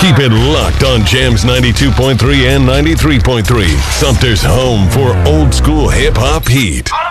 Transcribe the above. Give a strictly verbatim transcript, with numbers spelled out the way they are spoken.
Keep it locked on Jams ninety-two point three and ninety-three point three. Sumter's home for old school hip hop heat.